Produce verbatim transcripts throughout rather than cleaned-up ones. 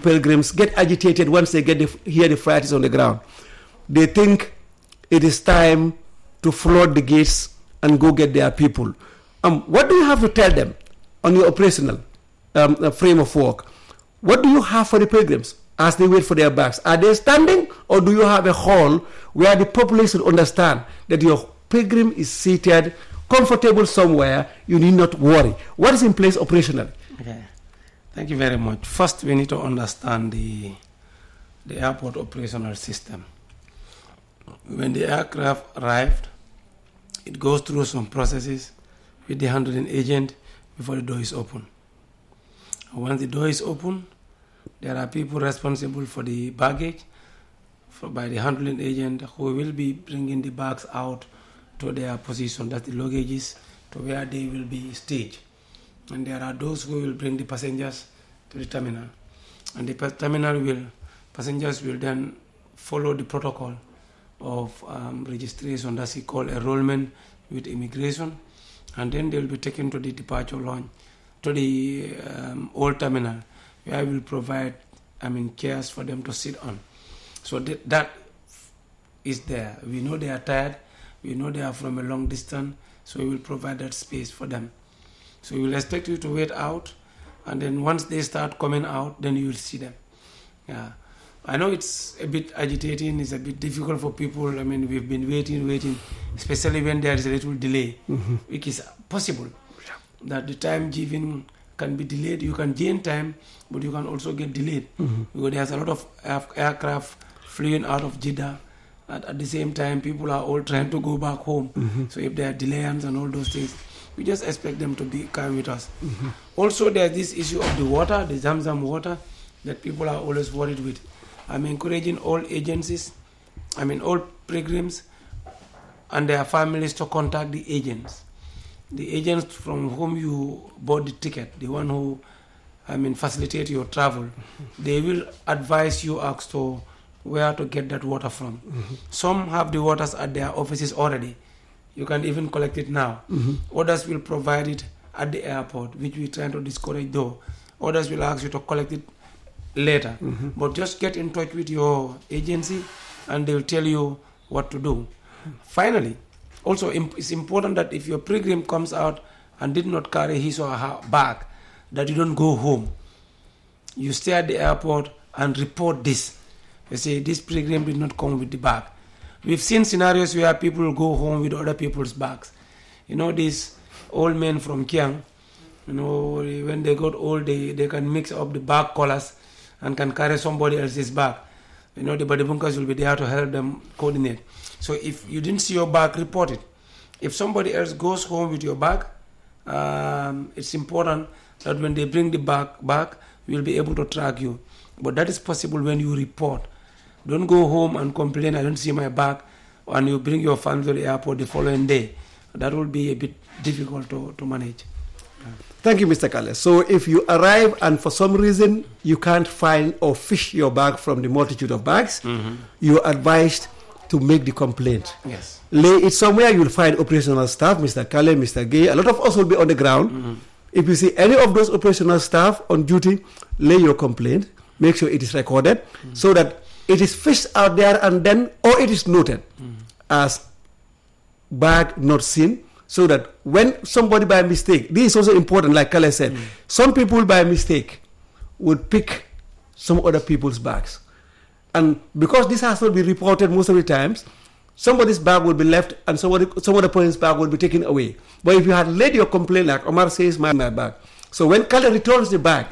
pilgrims get agitated once they get the, hear the flight is on the ground. They think it is time to flood the gates and go get their people. Um, what do you have to tell them on your operational um, uh, frame of work? What do you have for the pilgrims as they wait for their bags? Are they standing, or do you have a hall where the population understand that your pilgrim is seated, comfortable somewhere, you need not worry? What is in place operationally? Okay. Thank you very much. First, we need to understand the, the airport operational system. When the aircraft arrived, it goes through some processes with the handling agent before the door is open. And once the door is open, there are people responsible for the baggage for, by the handling agent, who will be bringing the bags out to their position, that's the luggages, to where they will be staged. And there are those who will bring the passengers to the terminal. And the terminal will, passengers will then follow the protocol of um, registration, that's called enrollment with immigration, and then they will be taken to the departure lounge, to the um, old terminal, where I will provide, I mean, chairs for them to sit on. So that, that is there. We know they are tired, we know they are from a long distance, so we will provide that space for them. So we will expect you to wait out, and then once they start coming out, then you will see them. Yeah. I know it's a bit agitating, it's a bit difficult for people. I mean, we've been waiting, waiting, especially when there is a little delay, mm-hmm. which is possible. That the time given can be delayed. You can gain time, but you can also get delayed. Mm-hmm. Because there's a lot of air- aircraft flying out of Jeddah. At, at the same time, people are all trying to go back home. Mm-hmm. So if there are delays and all those things, we just expect them to be kind with us. Mm-hmm. Also, there's this issue of the water, the Zamzam water, that people are always worried with. I'm encouraging all agencies, I mean all pilgrims and their families to contact the agents. The agents from whom you bought the ticket, the one who, I mean, facilitate your travel, mm-hmm. they will advise you as to where to get that water from. Mm-hmm. Some have the waters at their offices already. You can even collect it now. Mm-hmm. Others will provide it at the airport, which we try to discourage though. Others will ask you to collect it later. Mm-hmm. But just get in touch with your agency and they'll tell you what to do. Mm-hmm. Finally, also imp- it's important that if your pilgrim comes out and did not carry his or her bag, that you don't go home. You stay at the airport and report this. You say, this pilgrim did not come with the bag. We've seen scenarios where people go home with other people's bags. You know, these old men from Kiang, you know, when they got old, they, they can mix up the bag collars and can carry somebody else's bag. You know, the Badibunkas will be there to help them coordinate. So if you didn't see your bag, report it. If somebody else goes home with your bag, um, it's important that when they bring the bag back, we'll be able to track you. But that is possible when you report. Don't go home and complain, I don't see my bag, and you bring your family to the airport the following day. That will be a bit difficult to, to manage. Thank you, Mister Kale. So if you arrive and for some reason you can't find or fish your bag from the multitude of bags, mm-hmm. you're advised to make the complaint. Yes. Lay it somewhere, you'll find operational staff, Mister Kale, Mister Gay. A lot of us will be on the ground. Mm-hmm. If you see any of those operational staff on duty, lay your complaint, make sure it is recorded, mm-hmm. so that it is fished out there and then, or it is noted mm-hmm. as bag not seen, so that when somebody by mistake, this is also important, like Kale said, mm-hmm. some people by mistake would pick some other people's bags. And because this has not been reported most of the times, somebody's bag will be left and somebody, some other person's bag will be taken away. But if you had laid your complaint, like Omar says, my, my bag. So when Kale returns the bag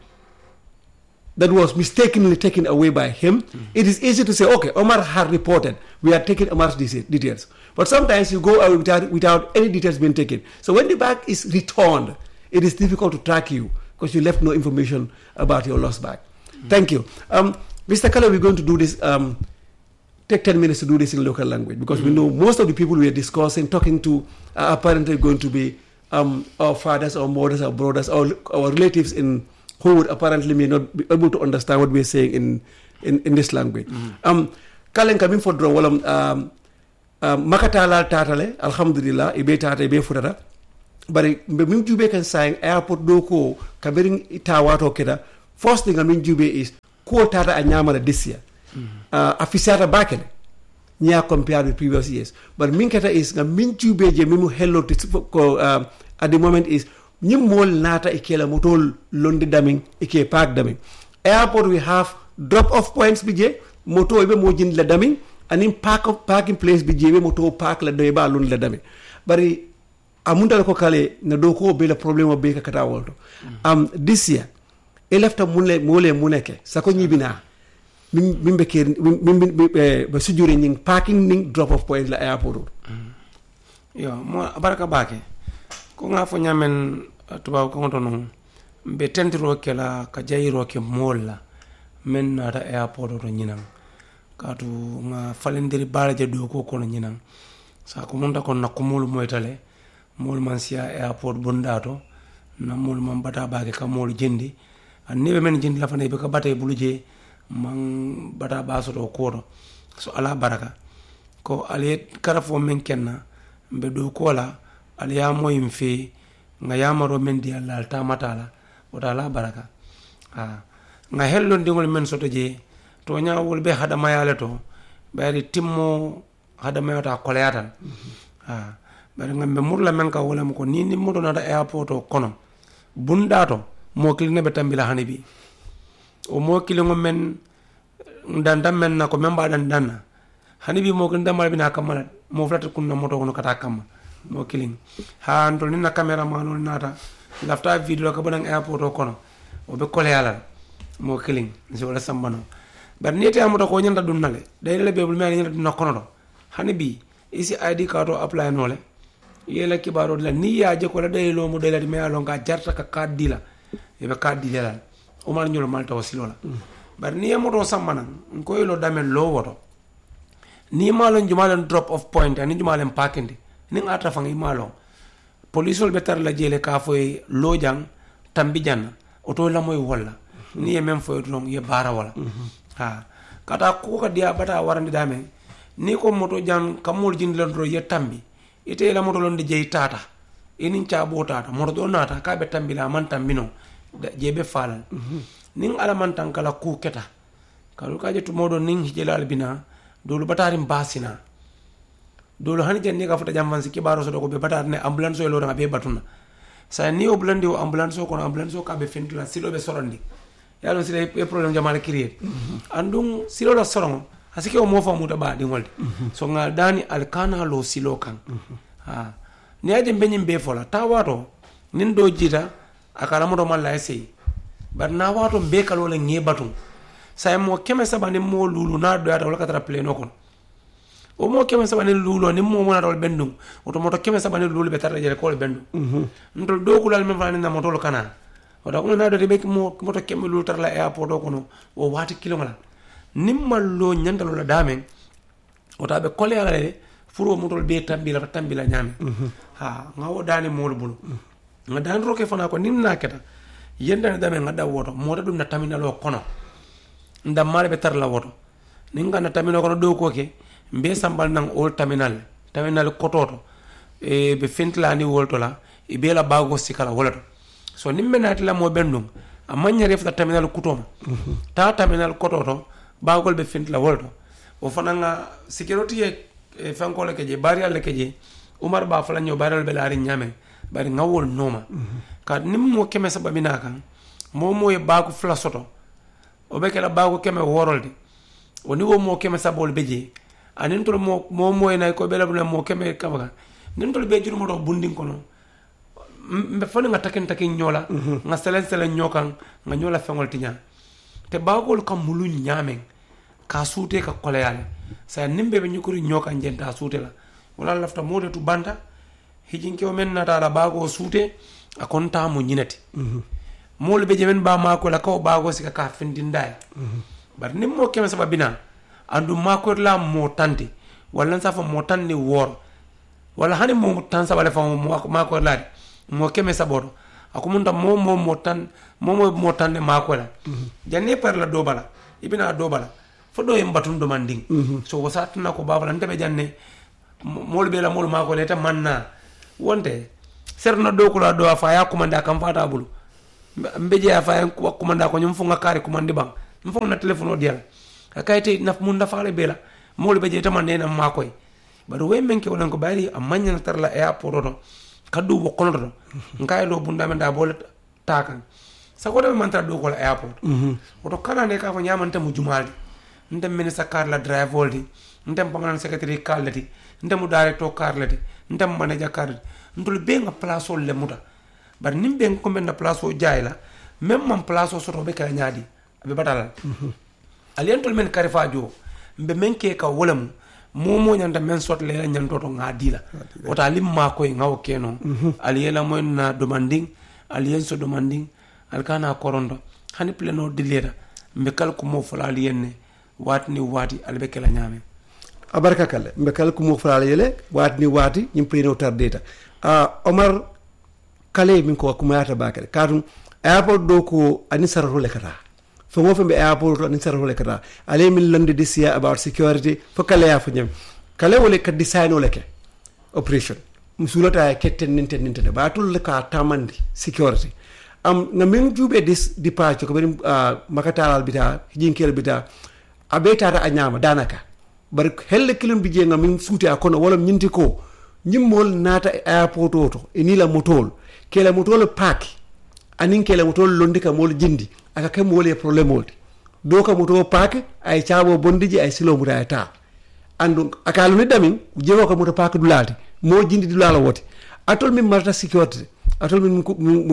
that was mistakenly taken away by him, mm-hmm. it is easy to say, okay, Omar had reported, we are taking Omar's details. But sometimes you go away without, without any details being taken. So when the bag is returned, it is difficult to track you because you left no information about your lost bag. Mm-hmm. Thank you. Um, Mister Kale, we're going to do this, um, take ten minutes to do this in local language because mm-hmm. we know most of the people we are discussing, talking to, are apparently going to be um, our fathers, our mothers, our brothers, our, our relatives in who would apparently may not be able to understand what we're saying in, in, in this language. Mm-hmm. Um, Kalen kamin for drone walam um, um, makatala tatale alhamdulillah ibe tata ibe futata bari mbe min jube kan saying airport doko kabirin itawato keda first thing amin jube is ko tata a nyamala this year uh, afisata bakele nya compared with previous years but min kata is nga min tubeje mimu hello ko uh, at the moment is nyim mol nata ikela motol londi daming ike park daming airport we have drop off points bije moto be mo jin la daming anin park of parking place bije be moto park la doy ba lon la daming bari amunda ko kale na do ko be la problème be ka kata wolto am um, this year e lefta mule mole muneke sako nyibina min min be ker min be sujure ning parking ning drop off point la airport yo mo baraka bake ko nga fo nyamen tuba ko ngoto non be tentiro kala ka jayiro ke molla men na ta airport to nyinam katu nga falendiri balaje do ko kono nyinam sa ko monta kon na ko mol moytale mol man sia airport bundato na mol man bata bake ka mol jendi annibe men jendi la fane be ka batay buluje man bata baso to ko so ala baraka ko ale karafo men kenna be do ko la ali ya moyim fe nga yamaro men di Allah ta matala wata la baraka ha nga hello ndingol men soto je to nyaawol be hada mayale to bari timmo hada mayata koleatan ha bari ngambe murla men ka wala ko ni ni moto na airport kono bundato mo kiline be tambila hanibi o mo kilingo men ndandam men na ko memba dan danna hanibi mo kilinda mal bina kamala mo flata kunna moto kono kata kamma mo kiling ha andol ni na camera manu nata lafta video ka banang airport kono o be kole yala mo kiling so wala sambano bar ni te amoto ko nyanda dunnale day le be bul me nyanda dunna kono do hanibi isi id card o apply nole yela kibaro la ni ya je ko la day lo mo day la me alon ka jarta ka card dila e be card dila o mal nyolo malta wasilola bar ni amoto sambana ko yelo damel lo woto ni malon jumalen drop off point ani jumalen parking ning ata fangi malo polisol betar la jele ka foy lojang tambijan oto la moy wala ni e même foy don ye bara wala ha kata ko ka dia bata warandi dame ni ko moto jan kamol jindlan ro ye tambi ite la moto lon de jey tata enin cha bo tata moto do nata ka be tambila man tambino jebe falal ning ala man tankala ku keta kalu ka je to modo ning hijelal bina dolu batarim basina dolo hani janni ka futa jamman sikki baro so do ko be batar ne ambulance lo nga be batuna sa ni o blandi o ambulance ko ambulance ka be fentula silo be sorondi yalo sile e problem jamal kriye andum silo la sorongo asike o mo fa muta ba di ngolde so nga dani alkana lo silo kan ha ni aje benyim be fola tawato nin do jita akara mo do malla ese bar na wato be kalo le nge batun sa mo keme sabani mo lulu na do ata wala katra pleno kon o mo keme sabani lulo ni mo mona dol bendum o to moto keme sabani lulu be tarra jere ko bendu mhm ndol do kulal me fani na moto lo kana o da ko na do de be mo moto keme lulu tar la airport ko no o wati kilomala nimmal lo nyandalo la damen o ta be kole ala le furo moto be tambila tambila nyame ha ngawo dani mol bulu nga dan roke fana ko nimna keta yenda damen ngada woto moto dum na taminalo kono ndam male be tar la woto ninga na tamino kono do ko ke mbe sambal nang old terminal terminal kototo e be fentlani wolto la e be la bago sikala wolato so nimme nati la mo bendum amanya refta terminal kutoma ta terminal kototo bagol be fentla wolto o fananga security e fankole keje barial le keje umar ba fala nyo barial be laari nyame bari ngawol noma ka nimmo keme sababina kan momo e bago fla soto o be kala bago keme worolde o ni wo mo keme sabol beje anin to mo mo moy nay ko bela bula mo keme kabaga nin to be juru mo do bundin kono mbe fone nga taken taken nyola mm-hmm. nga selen selen nyokan nga nyola fengol tinya te bagol kam mulu nyamen ka sute ka koleyale sa nimbe be nyukuri nyokan jenta sute la wala lafta mode tu banda hijinke o men nata la bago sute akonta mo nyinati mm-hmm. mol be jemen ba mako la ko bago sika ka findindai mm-hmm. bar nimmo keme sababina andu mako la mo tante wala sa fa mo tanni wor wala hani mo tan sa wala fa mo mako la mo keme saboro akumunda mo mo mo tan mo mo mo tan ne mako la mm-hmm. janne par la do bala ibina do bala fo do yem batun do manding mm-hmm. so wasat na ko babala ntabe janne mol be la mol mako le ta manna wonte serna do ko la do fa ya kumanda kam fata bulu mbeje ya fa ko kumanda ko nyum fu nga kare kumandi bang mfo na telephone dial akaite na mun da faale bela mol be je tamande na makoy bado we menke wala ko bari amanya na tarla airport do kaddu bo kono do ngay do bunda men da bol takan sa ko do man tar do ko airport oto kala ne ka fa nyamanta mu jumaldi ndem men sa car la drive voldi ndem pangalan secretary kallati ndem director karlati ndem manager kar ndul be nga place le muta bar nimbe ko men na place o jayla même man place o soto be kala nyaadi abe batala alientol men karifa jo mbe menke ka wolam momo nyanda men sot le nyanto to ngadila wota lim ma koy ngaw keno aliyela moy na demanding aliyen so demanding alkana korondo hani pleno dilera mbe kal ko mo fala aliyenne watni wati albe kala nyame abarka kala mbe kal ko mo fala aliyele watni wati nyim pleno tardeta ah Omar kale min ko kuma yata bakale kadum airport do ko ani sarro le kata fo mo fembe airport ani sarro le kata ale min lande disia about security fo kale ya fo nyam kale wole ka design wole ke operation musulata ketten ninte ninte ba tul ka tamandi security am na min jube dis departure ko ben uh, makatalal bita jinkel bita abeta ta anyama danaka bar helle kilum bije ngam min suuti akono wala nyinti ko nyimmol nata airport oto enila motol kela motol pack anin kela motol londika mol jindi aka kam wole problème wolde do ka moto pack ay chaabo bondiji ay silo muta ta andu aka lu damin jewo ka moto pack dulati mo jindi dulala wote atol min marta security atol min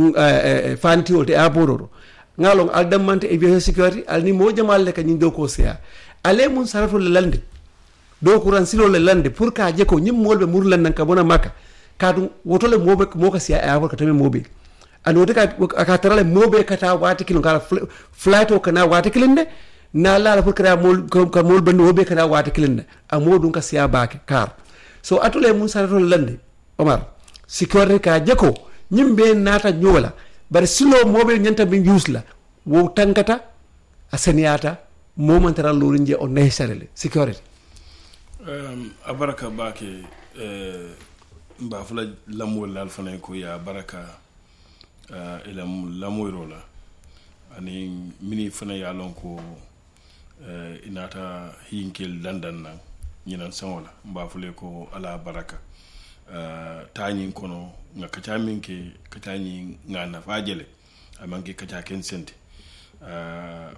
fanti wolde airport oto ngalon aldamante aviation security alni mo jamal le ka nyin do ko sia ale mun saratu le lande do kuran silo le lande pour ka je ko nyim molbe murlan nan ka bona maka kadu wotole mobe mo ka sia airport ka tame mobe and wote ka ka tarale mobe kata wati kilon kala flight o kana wati kilinde na la pour ka mol ka mol bandi mobe kana wati kilinde amodun ka sia baake kar so atole mun saratu le lande Omar security ka je ko nyimbe nata nyola bar silo mobe nyanta bin yusla wo tankata asaniata momentara lorinje on necessarily security um abaraka bake eh mba fula lamol lal fana ko ya baraka uh, ila lamoyro la ani mini fana ya lon ko uh, inata hinkel landan na nyinan sangola mba fule ko ala baraka uh, tanyin kono nga kacha minke kacha nyi ngana fajele amanke kacha ken sente uh,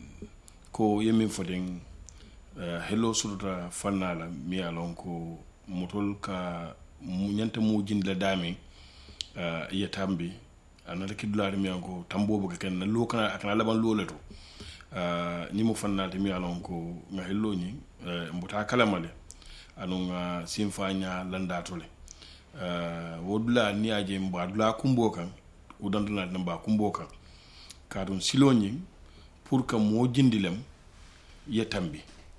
ko yemin foden uh, hello suruta fannala mi alon ko motol ka nyanta mu jindla dami uh, ya tambi anata kidulare mi anko tambobo ke ken lo kana akana laban loleto uh, ni mo fannata mi alon ko nga hello ni uh, mbuta kalamale anu nga simfanya landatole uh, wodula ni aje mba dula kumbo kan udantana namba kumbo kan kadon siloni pour que mo jindilem ya tambi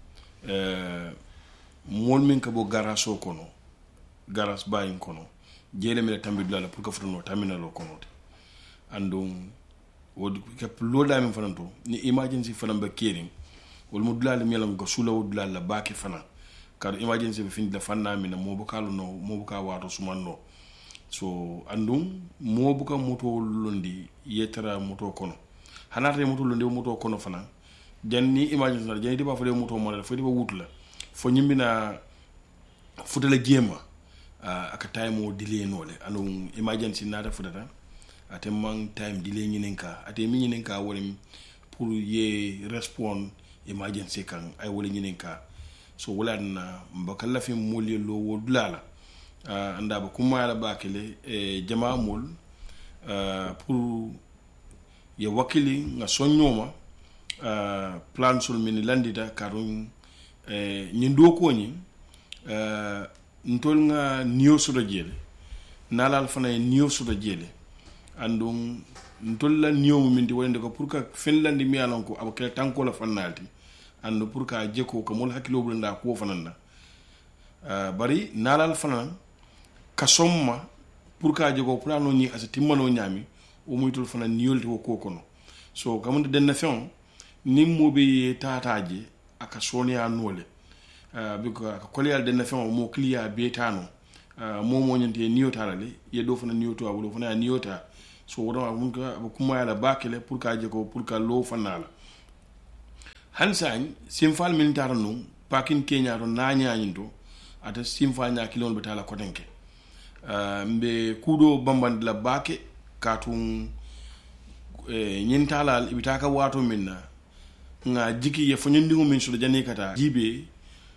euh mol min ka bo garaso kono garas bayin kono jele mi tambi dula pour que fotono terminalo kono andum wod ke loda min fananto ni emergency fanam ba kering wol mo dula mi lam ko sula wodula la baki fana kar emergency be fin da fanna mi na mo bu kalu no mo bu ka wato sumanno so andum mo bu ka moto londi yetara moto kono hanata moto londi moto kono fana janni emergency na janni ba fa de moto mo la fa di ba wutula fo nyimbina futala jema uh, aka time o delay nole anu emergency nata futata ate mang time delay nyininka ate mi nyininka woni pour ye respond emergency kan ay wala nyininka so wala na mbakalla fi molye lo wodulala uh, anda ba kuma la bakele e jamaa mol uh, pour ye wakili nga sonyoma uh, plan sul min landita karun eh nyindo ko nyi euh ntol nga niyo sudo jele nalal fana niyo sudo jele andum ntol la niyo mu mindi wonde ko pour ka finland mi alon ko abaka tanko la fanalti andu pour ka jeko ko mol hakilo bu nda ko fananda euh bari nalal fana ka somma pour ka jeko pour no ni asa timmano nyami o muytul fana niyolti ko kono so kamunde den nation nimmo be tataaje aka sonia nole uh, biko aka koliyal den nation mo kliya betano uh, mo mo nyante niota le ye do fana niota wala fana niota so wona mun ka kuma yala bakele pour ka je ko pour ka lo fana la hansañ simfal militaro no pakin kenya to na nyaanyindo ata simfa nya kilon betala kotenke uh, mbe kudo bamband la bake katun e nyintala ibitaka wato minna nga jiki ye fonyndingo min so jani kata jibe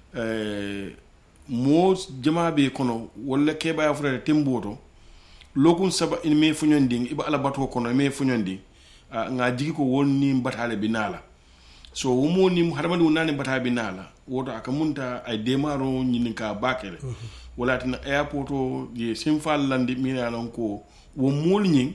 e mo jama be kono wala keba ya frere temboto lokun saba in me fonynding iba ala bato kono me fonynding uh, nga jiki ko wonni batale binala so wumo ni hadamadi wonani bata binala woto akamunta ay demaro nyinin ka bakele uh-huh. wala tin airport o ye simfal landi minalon ko wo molnyin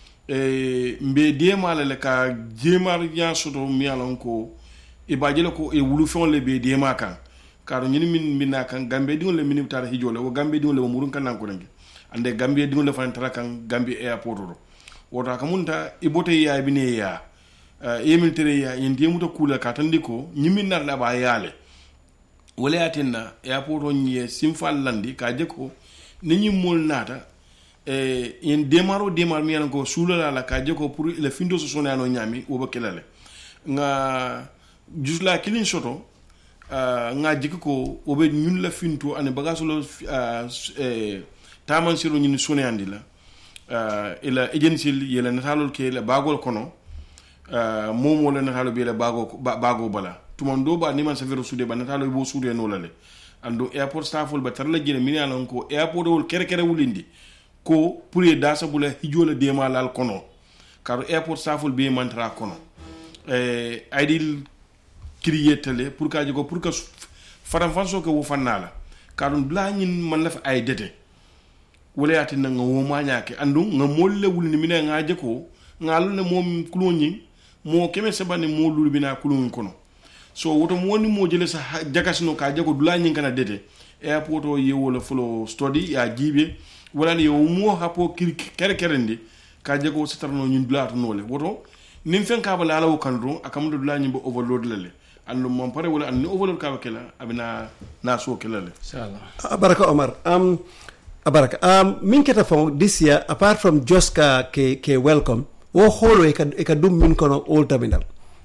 e mbe demala le ka jemar ya soto mialon ko e bajele ko e wulu fon le be dema kan karo nyini min minna kan gambe dingol le min tar hijole wo gambe dingol le murun kan nan ko ngi ande gambe dingol le fan tara kan gambe airport o woto akamunta e bote ya bine ya Uh, yemintere ya yende muta kula katandi ko nyimin nar la ba yale wala yatinna airport on ye simfal landi ka je ko ni nyimol nata e yen demaro demar mi yan ko sulala la ka je ko pour le findo so sonano nyami wo bakelale nga jusla kilin soto uh, nga jiki ko obe ñun la finto ane bagasolo uh, eh, taman siro ñun sonandi la uh, ila agency yela natalol ke la bagol kono Uh, momo le natalo be le bago ba, bago bala tumando ba ni man safero sude ba natalo bo sude no lale ando airport staffol ba tarla jine min yalan ko airport wol kere kere wulindi ko pour e dasa bula hijola de malal kono karo airport staffol be mantra kono eh aidil kriyetale pour ka jigo pour ka faram fanso ko wo fannala karo bla nyin man la fa ay dete wala yati na nga wo mañake andu nga molle wulindi min nga je ko ngalu ne mom kulonyi mo keme sebane mo lulu bina kulun kono so woto mo woni mo jele sa jagasino ka jago dulani kana dede airport o yewola fulo study ya jibe wala ni mo hapo kere kerendi ka jago sitarno ñun dulatu nole woto nim fen ka bala ala wakandro akamudo dulani bo overload lele andu mom pare wala an overload ka wakela abina na so kelale inshallah baraka Omar um baraka um min keta fon this year apart from just ka ke ke welcome wo holo e ka e ka dum min kono all terminal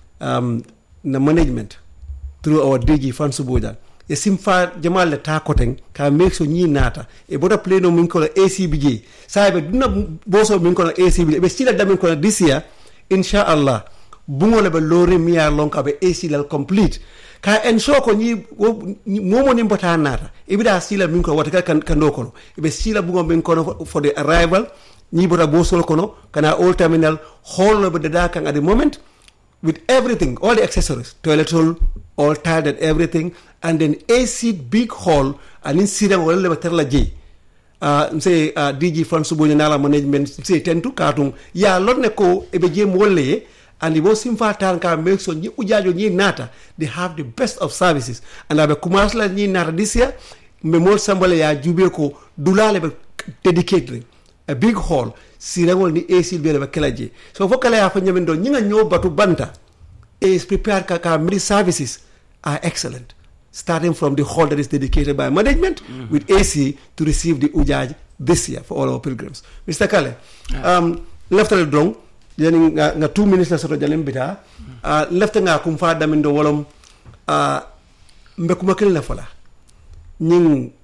um na management through our D G Fansu Bojan e simfa jamal le ta koten ka make so ñi nata e bota pleno min kono A C B J saibe duna boso min kono A C B J be sila damin kono this year insha Allah bungole be lori miya lonka be A C lal complete ka en so ko ñi momo ni bota nata e bida sila min ko wata kan kan do kono e be sila bungo min kono for the arrival ni bota bosol kono kana all terminal hall be dada kan at the moment with everything all the accessories toilet hall all tiled and everything and then A C big hall and in sira wala le terla je uh say uh, D G Fansu Bojan nala management say tentu katung ya lorne ko e be je molle and the most important ka make so ni ujajo ni nata they have the best of services and abe kumasla ni nata this year me mol sambale ya jube ko dulale be dedicated a big hall sirangol ni A C be le kelaje so fokala ya fa nyamendo ñinga ñoo batu banta is prepared ka ka many services are excellent starting from the hall that is dedicated by management mm-hmm. with A C to receive the ujaj this year for all our pilgrims. Mister Kale yeah. um left a drone yani nga, nga two minutes la soto jalem bita uh, left nga kum fa damindo wolom uh, mbekuma kel na fala ñing